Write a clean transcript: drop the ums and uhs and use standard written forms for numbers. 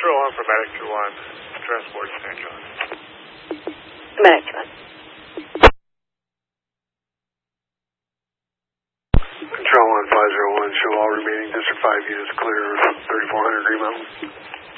Control 1 for Medic 2-1. Transport St. John. Medic 2-1. Control 1 501, show all remaining District 5 units clear 3400 Green Mountain.